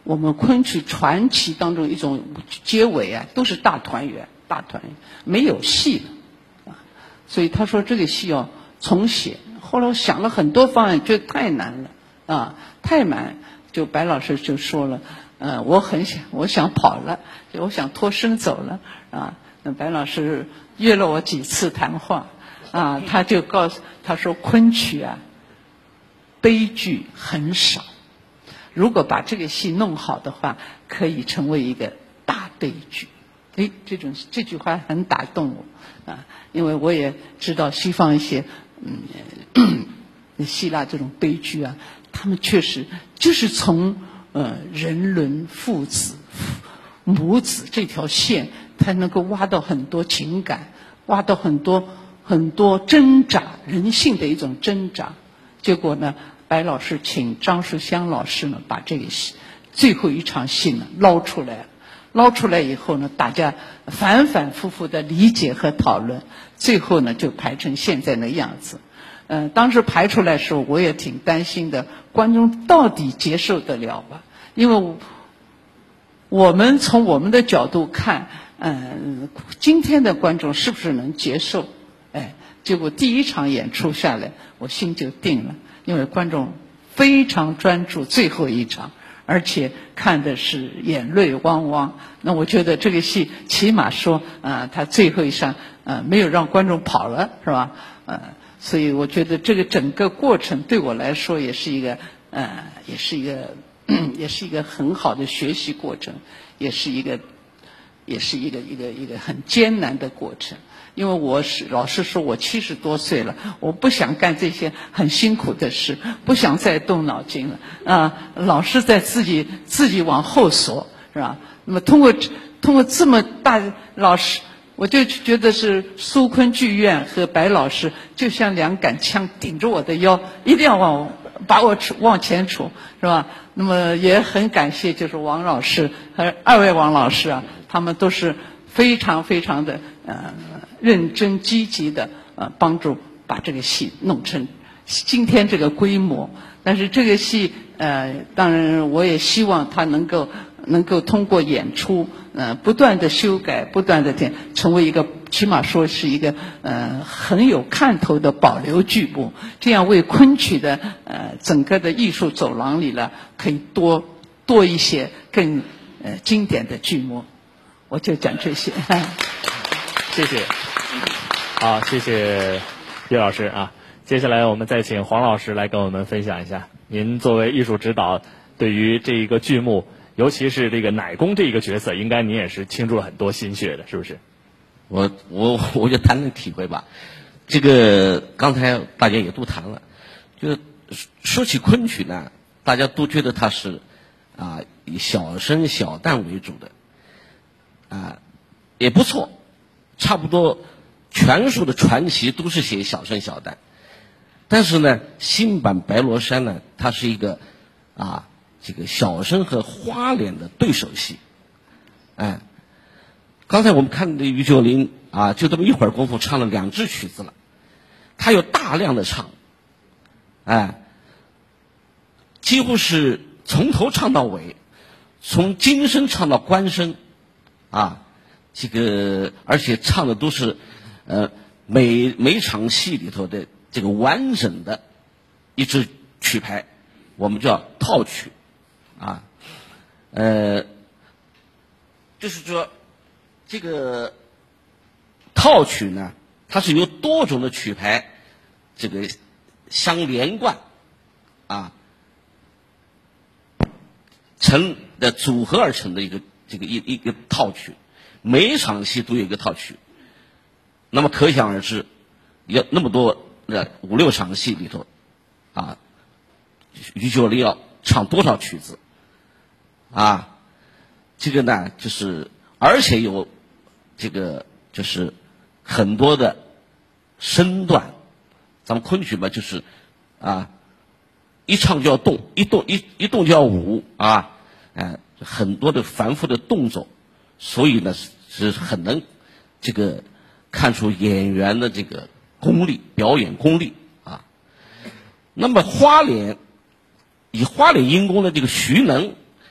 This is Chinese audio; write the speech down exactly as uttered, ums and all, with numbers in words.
我们昆曲传奇当中一种结尾啊，都是大团圆，大团圆，没有戏了啊。所以他说这个戏要重写。后来我想了很多方案，觉得太难了啊，太难。就白老师就说了，呃，我很想，我想跑了，我想脱身走了啊。那白老师约了我几次谈话啊，他就告诉他说，昆曲啊，悲剧很少。如果把这个戏弄好的话，可以成为一个大悲剧。哎，这种这句话很打动我啊，因为我也知道西方一些嗯希腊这种悲剧啊，他们确实就是从呃人伦父子母子这条线，才能够挖到很多情感，挖到很多很多挣扎，人性的一种挣扎。结果呢，白老师请张树香老师呢，把这个戏最后一场戏呢捞出来，捞出来以后呢，大家反反复复的理解和讨论，最后呢就排成现在的样子。嗯、呃，当时排出来的时候，我也挺担心的，观众到底接受得了吧？因为我我们从我们的角度看，嗯、呃，今天的观众是不是能接受？哎，结果第一场演出下来，我心就定了。因为观众非常专注最后一场，而且看的是眼泪汪汪。那我觉得这个戏起码说啊、呃，他最后一场呃没有让观众跑了，是吧？呃，所以我觉得这个整个过程对我来说也是一个呃，也是一个也是一个很好的学习过程，也是一个也是一个一个一个很艰难的过程。因为我是老实说，我七十多岁了，我不想干这些很辛苦的事，不想再动脑筋了啊！老是在自己自己往后缩，是吧？那么通过通过这么大老师，我就觉得是苏昆剧院和白老师就像两杆枪顶着我的腰，一定要往把我往前杵，是吧？那么也很感谢，就是王老师和二位王老师啊，他们都是非常非常的呃。认真积极的呃帮助把这个戏弄成今天这个规模。但是这个戏呃当然我也希望它能够能够通过演出呃不断的修改，不断的点成为一个起码说是一个呃很有看头的保留剧目，这样为昆曲的呃整个的艺术走廊里呢可以多多一些更呃经典的剧目。我就讲这些。 谢谢。好，谢谢岳老师啊。接下来我们再请黄老师来跟我们分享一下，您作为艺术指导，对于这一个剧目，尤其是这个乃公这一个角色，应该您也是倾注了很多心血的，是不是？ 我我我就谈谈体会吧。这个刚才大家也都谈了，就是说起昆曲呢，大家都觉得它是啊以小生小旦为主的，啊也不错，差不多。全书的传奇都是写小生小旦，但是呢，新版白罗衫呢，它是一个啊，这个小生和花脸的对手戏。哎，刚才我们看的于九龄啊，就这么一会儿功夫唱了两支曲子了，他有大量的唱，哎，几乎是从头唱到尾，从金声唱到官声，啊，这个而且唱的都是。呃，每每场戏里头的这个完整的一支曲牌，我们叫套曲，啊，呃，就是说这个套曲呢，它是由多种的曲牌这个相连贯，啊，成的组合而成的一个这个一一个套曲，每一场戏都有一个套曲。那么可想而知，要那么多的五六场戏里头，啊，于九龄要唱多少曲子，啊，这个呢就是而且有这个就是很多的身段，咱们昆曲嘛就是啊，一唱就要动，一动一一动就要舞啊，哎、呃，很多的繁复的动作，所以呢是很能这个。看出演员的这个功力，表演功力啊。那么花脸以花脸阴功的这个徐能